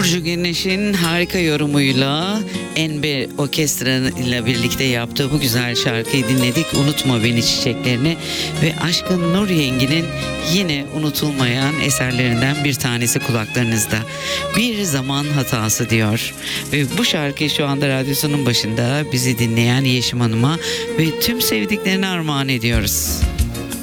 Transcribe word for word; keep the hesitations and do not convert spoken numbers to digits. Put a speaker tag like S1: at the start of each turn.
S1: Burcu Güneş'in harika yorumuyla Enbe Orkestra ile birlikte yaptığı bu güzel şarkıyı dinledik. Unutma Beni Çiçeklerini ve Aşkın Nur Yengi'nin yine unutulmayan eserlerinden bir tanesi kulaklarınızda. Bir zaman hatası diyor. Ve bu şarkıyı şu anda radyosunun başında bizi dinleyen Yeşim Hanım'a ve tüm sevdiklerine armağan ediyoruz.